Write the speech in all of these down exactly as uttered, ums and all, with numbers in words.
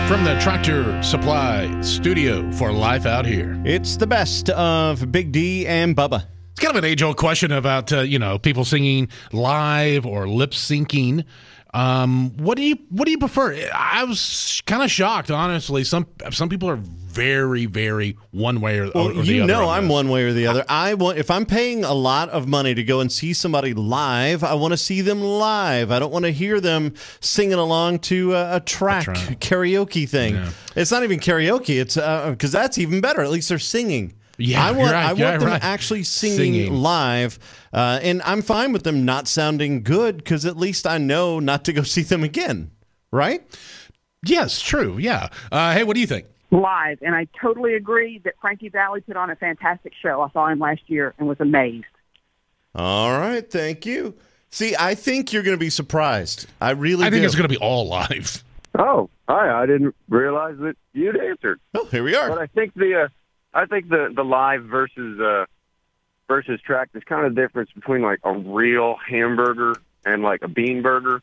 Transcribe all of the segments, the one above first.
From the Tractor Supply Studio for Life Out Here. It's the best of Big D and Bubba. It's kind of an age-old question about, uh, you know, people singing live or lip-syncing. Um, what do you what do you prefer? I was kind of shocked, honestly. Some some people are very, very one way or, well, or the you other. You know, on I'm this. one way or the other. I want if I'm paying a lot of money to go and see somebody live, I want to see them live. I don't want to hear them singing along to a, a track, a track. karaoke thing. Yeah. It's not even karaoke. It's because uh, that's even better. At least they're singing. Yeah, I want, you're right. I want yeah, them right. actually singing, singing. live, uh, and I'm fine with them not sounding good because at least I know not to go see them again, right? Yes, true, yeah. Uh, hey, what do you think? Live, and I totally agree that Frankie Valli put on a fantastic show. I saw him last year and was amazed. All right, thank you. See, I think you're going to be surprised. I really I think do. it's going to be all live. Oh, hi! I didn't realize that you'd answered. Oh, here we are. But I think the uh, I think the, the live versus uh, versus track, there's kind of difference between like a real hamburger and like a bean burger.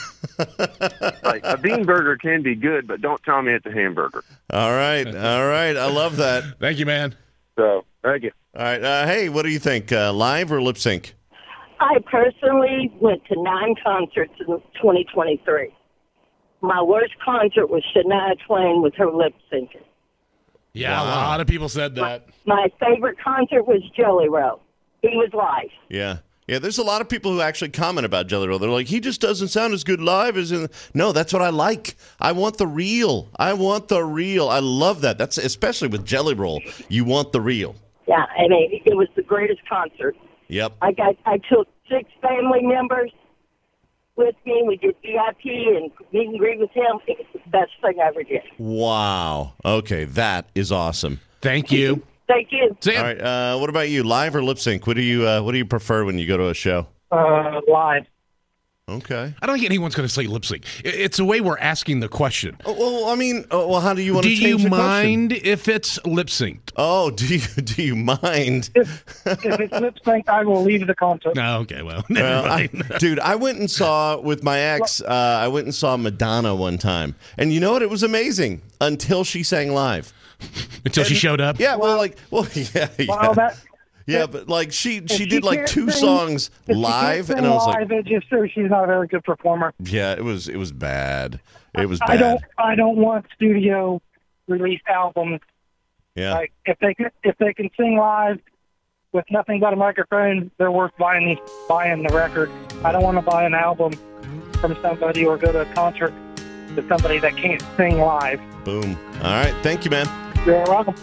Like a bean burger can be good, but don't tell me it's a hamburger. All right, all right. I love that. Thank you, man. So thank you. All right. Uh, hey, what do you think? Uh, live or lip sync? I personally went to nine concerts in twenty twenty-three. My worst concert was Shania Twain with her lip syncing. Yeah, Wow. a lot of people said that. My favorite concert was Jelly Roll. He was live. Yeah. Yeah, there's a lot of people who actually comment about Jelly Roll. They're like, he just doesn't sound as good live as in. No, that's what I like. I want the real. I want the real. I love that. That's especially with Jelly Roll. You want the real. Yeah, I mean, it was the greatest concert. Yep. I got, I took six family members with me. We did V I P and meet and greet with him. It was the best thing I ever did. Wow. Okay, that is awesome. Thank you. Thank you. See ya. All right. Uh, what about you? Live or lip sync? What do you uh, What do you prefer when you go to a show? Uh, live. Okay. I don't think anyone's going to say lip sync. It- It's the way we're asking the question. Oh, well, I mean, oh, well, how do you want Do to change you the question? mind if it's lip synced? Oh, do you do you mind? If, if it's lip sync, I will leave the concert. No, okay, well, never Well, I, mind. dude, I went and saw with my ex. Uh, I went and saw Madonna one time, and you know what? It was amazing until she sang live. Until she showed up? Yeah, well, like, well, yeah, yeah, Well, that, yeah, but like she if she she did like can't two sing- songs if she live, can't and I sing was like, live, it just shows she's not a very good performer. yeah, it was it was bad. It was bad. I don't, I don't want studio released albums. yeah. Like if they can, if they can sing live with nothing but a microphone, they're worth buying the buying the record. I don't want to buy an album from somebody or go to a concert with somebody that can't sing live. Boom. All right. Thank you, man. You're welcome.